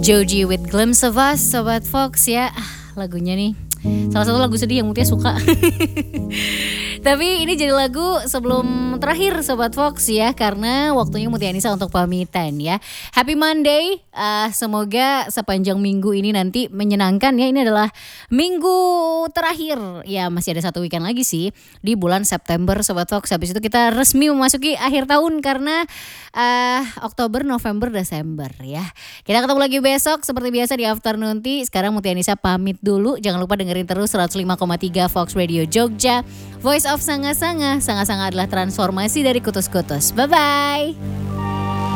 Joji with Glimpse of Us, Sobat Fox ya. Lagunya nih salah satu lagu sedih yang Mutia suka. Tapi ini jadi lagu sebelum terakhir Sobat Fox ya, karena waktunya Mutia Anissa untuk pamitan ya. Happy Monday, semoga sepanjang minggu ini nanti menyenangkan ya. Ini adalah minggu terakhir ya, masih ada 1 weekend lagi sih di bulan September Sobat Fox. Habis itu kita resmi memasuki akhir tahun karena Oktober, November, Desember ya. Kita ketemu lagi besok seperti biasa di Afternoon Tea. Sekarang Mutia Anissa pamit dulu. Jangan lupa dengerin terus 105,3 Fox Radio Jogja, Voice of Sanga-Sanga. Sanga-Sanga adalah transformasi dari kutus-kutus. Bye-bye.